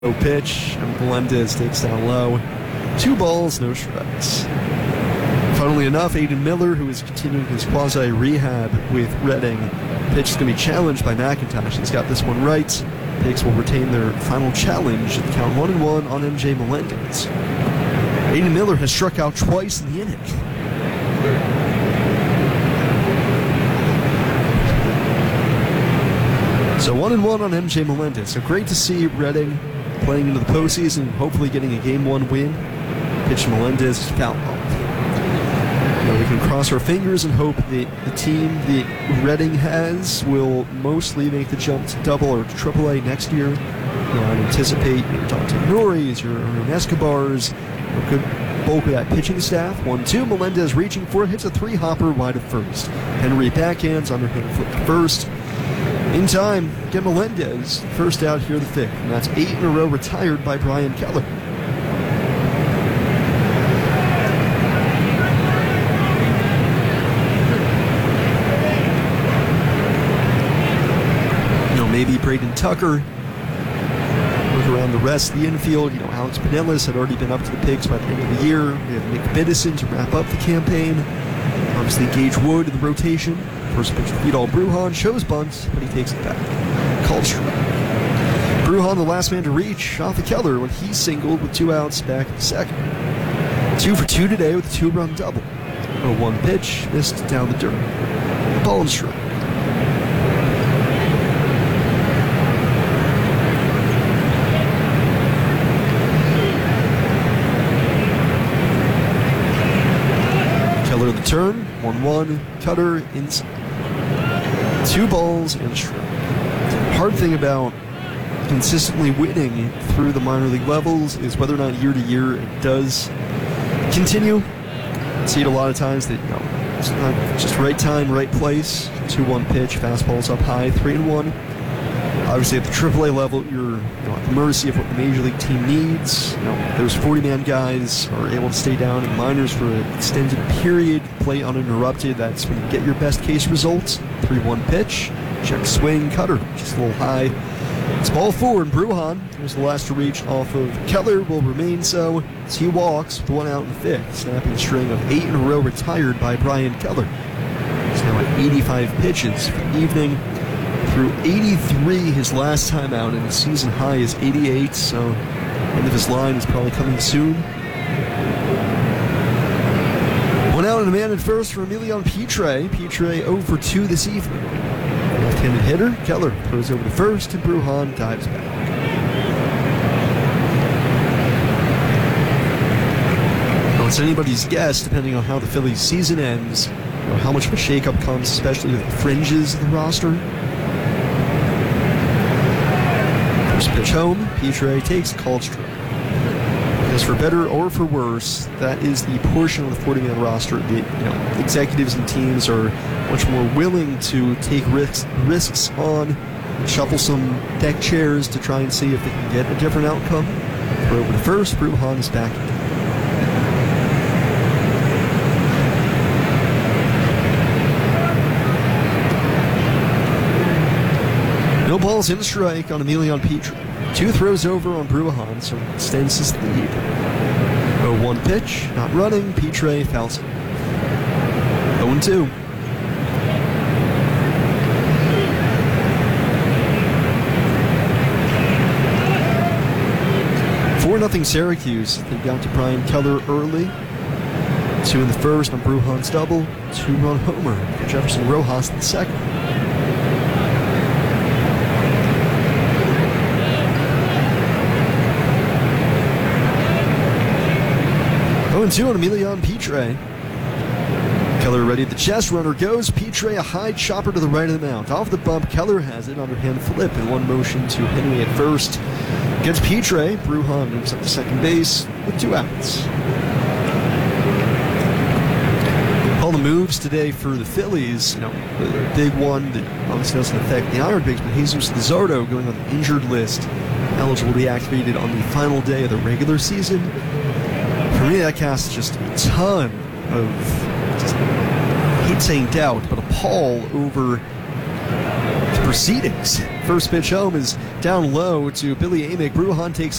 No pitch, and Melendez takes down low. 2 balls, no strikes. Funnily enough, Aiden Miller, who is continuing his quasi-rehab with Reading, pitch is going to be challenged by McIntosh. He's got this one right. Pigs will retain their final challenge at the count 1-1 on MJ Melendez. Aiden Miller has struck out twice in the inning. So 1-1 on MJ Melendez. So great to see Reading playing into the postseason, hopefully getting a Game 1 win. Pitch to Melendez is foul ball. We can cross our fingers and hope that the team that Reading has will mostly make the jump to double or AAA next year. I'd anticipate your Dante Norries, your Aaron Escobars, a good bulk of that pitching staff. 1-2, Melendez reaching for it, hits a 3-hopper wide of first. Henry backhands, underhand flip to first. In time, get Melendez first out here the 5th, and that's 8 in a row retired by Brian Keller. Maybe Braden Tucker. Look around the rest of the infield. Alex Pinellas had already been up to the Pigs by the end of the year. We have Nick Biddison to wrap up the campaign. Obviously, Gage Wood in the rotation. First pitch to Vidal Brujan shows bunt, but he takes it back. Called strike. Brujan, the last man to reach off of Keller when he singled with 2 outs back in the 2nd. 2 for 2 today with a 2-run double. 0-1 pitch, missed down the dirt. Ball and strike. Keller the turn, 1-1, Cutter inside. 2 balls and a strike. Hard thing about consistently winning through the minor league levels is whether or not year to year it does continue. I see it a lot of times that it's not just right time, right place. 2-1 pitch, fastball's up high, 3-1. Obviously, at the AAA level, you're at the mercy of what the major league team needs. Those 40-man guys are able to stay down in minors for an extended period, play uninterrupted. That's when you get your best case results. 3-1 pitch, check swing, Cutter, just a little high. It's ball 4, and Brujan, who's the last to reach off of Keller, will remain so as he walks with 1 out in the 5th, snapping a string of 8 in a row retired by Brian Keller. He's now at 85 pitches for the evening. Through 83 his last time out, and his season high is 88, so end of his line is probably coming soon. 1 out and a man at first for Emilion Pitre. Pitre 0 for 2 this evening. Left-handed hitter, Keller throws over to first, and Brujan dives back. Well, it's anybody's guess, depending on how the Phillies' season ends, how much of a shakeup comes, especially with the fringes of the roster. Pitch home, Pitre takes a called strike. Because for better or for worse, that is the portion of the 40-man roster that executives and teams are much more willing to take risks on, shuffle some deck chairs to try and see if they can get a different outcome. Throw over to first, Brujan is back. No balls in strike on Emilion Pitre. 2 throws over on Brujan, so extends his lead. 0-1 pitch, not running, Pitre fouls it. 0-2. Nothing Syracuse. They got to Brian Keller early. 2 in the first on Brujan's double. 2-run homer for Jefferson Rojas in the 2nd. Two on Emilion Pitre. Keller ready at the chest. Runner goes. Pitre a high chopper to the right of the mound. Off the bump, Keller has it. Underhand flip in one motion to Henry at first. Against Pitre, Brujan moves up to second base with 2 outs. All the moves today for the Phillies, the big one that obviously doesn't affect the Iron Pigs, but Jesus Luzardo going on the injured list, eligible to be activated on the final day of the regular season. For me, that casts just a ton of, I hate saying doubt, but a pall over the proceedings. First pitch home is down low to Billy Amick. Bruhan takes